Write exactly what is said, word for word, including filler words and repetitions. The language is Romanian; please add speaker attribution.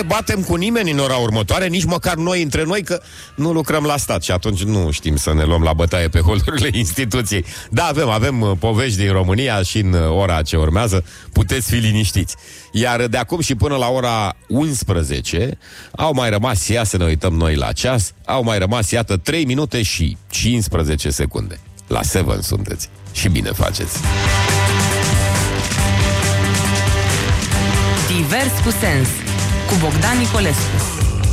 Speaker 1: batem cu nimeni în ora următoare, nici măcar noi între noi, că nu lucrăm la stat și atunci nu știm să ne luăm la bătaie pe holurile instituției. Da, avem, avem uh, povești din România și în uh, ora ce urmează, puteți fi liniștiți. Iar de acum și până la ora unsprezece au mai rămas, ia să ne uităm noi la ceas, au mai rămas, iată, trei minute și cincisprezece secunde. La Seven sunteți și bine faceți.
Speaker 2: Divers cu sens, cu Bogdan Nicolescu.